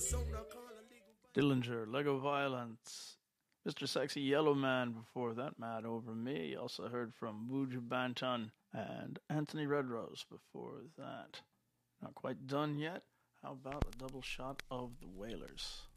Dillinger, Lego Violence, Mr. Sexy Yellow Man before that, Mad Over Me. Also heard from Wuju Banton and Anthony Redrose before that. Not quite done yet. How about a double shot of the Wailers?